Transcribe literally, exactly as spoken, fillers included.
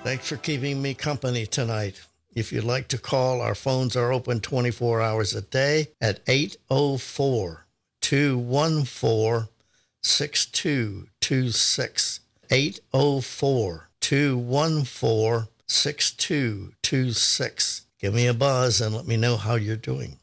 Thanks for keeping me company tonight. If you'd like to call, our phones are open twenty-four hours a day at eight oh four, two one four, six two two six. eight oh four, two one four, six two two six. Give me a buzz and let me know how you're doing.